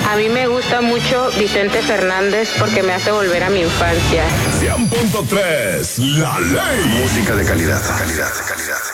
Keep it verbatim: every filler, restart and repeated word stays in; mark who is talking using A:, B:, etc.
A: A mí me gusta mucho Vicente Fernández porque me hace volver a mi infancia.
B: cien punto tres, La Ley.
C: Música de calidad, calidad, calidad.